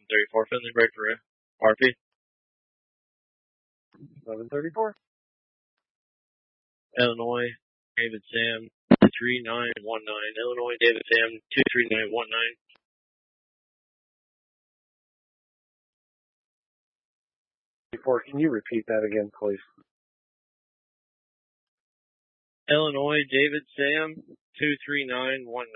1134 Finley Break for RP. 1134. Illinois, David Sam, 23919. Illinois, David Sam, 23919. Can you repeat that again, please? Illinois, David Sam, 23919.